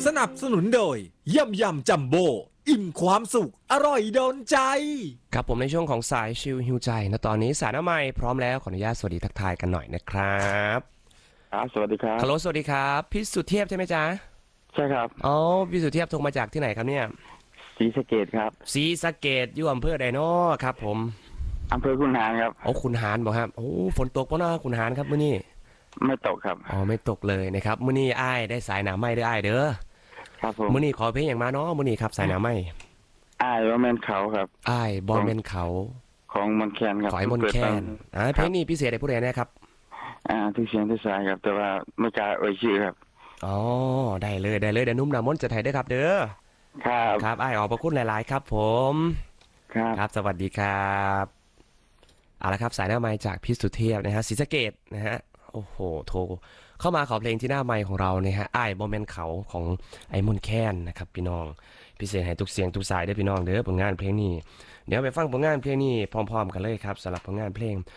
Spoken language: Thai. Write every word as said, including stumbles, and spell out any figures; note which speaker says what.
Speaker 1: สนับสนุนโดยยำยำจัมโบ้อิ่มความสุขอร่อยโดนใจ
Speaker 2: ครับผมในช่วงของสายชิลฮิวใจนะตอนนี้สายน้ำใหม่พร้อมแล้วขออนุญาตสวัสดีทักทายกันหน่อยนะครับ
Speaker 3: ครับสวัสดีครับ
Speaker 2: ฮัลโหลสวัสดีครับพี่สุเทพใช่ไหมจ๊ะ
Speaker 3: ใช่ครับ
Speaker 2: อ๋อพี่สุเทพโทรมาจากที่ไหนครับเนี่ย
Speaker 3: ศรีสะเกษครับ
Speaker 2: ศรีสะเกษอยู่อำเภอใดน้อครับผม
Speaker 3: อำเภอคุนหารครับ
Speaker 2: โอ้คุณหารบอกครับโอ้ฝนตกปะเนาะคุณหารครับมื้อนี้
Speaker 3: ไม่ตกครับ
Speaker 2: อ๋อไม่ตกเลยนะครับมื้อนี้อ้ายได้สายหนาไม้เด้ออ้ายเด้อ
Speaker 3: ครับผม
Speaker 2: มื้อนี้ขอเพลงอย่างมาเนาะมื้อนี้ครับสายหนาไม้
Speaker 3: อ้ายว่าแมนเขาครับ
Speaker 2: อ้ายบอลเมนเขา
Speaker 3: ของมอนแคนครับ
Speaker 2: ขอยมนแคนอ่าเพลงนี้พิเศษให้ผู้ใดนะครับ
Speaker 3: อ่าทุกเสียงทุกสายครับแต่ว่าไม่กล้าเอ่ยชื่อครับ
Speaker 2: อ๋อได้เลยได้เลยเดี๋ยวนุ่มนามนจะไทยได้ครับเด้อ
Speaker 3: ครับ
Speaker 2: ครับอ้ายออกประคุณหลายๆครับผม
Speaker 3: ครับ
Speaker 2: ครับสวัสดีครับเอาละครับสายหน้าไมค์จากพี่สุเทพนะฮะศรีสะเกษนะฮะโอ้โหโทรเข้ามาขอเพลงที่หน้าไมค์ของเราเนี่ยฮะอ้ายบอมเมนเขาของไอ้มนแคนนะครับพี่น้องพิเศษให้ทุกเสียงทุกสายได้พี่น้องเด้อผลงานเพลงนี้เดี๋ยวไปฟังผลงานเพลงนี้พร้อมๆกันเลยครับสำหรับผลงานเพลง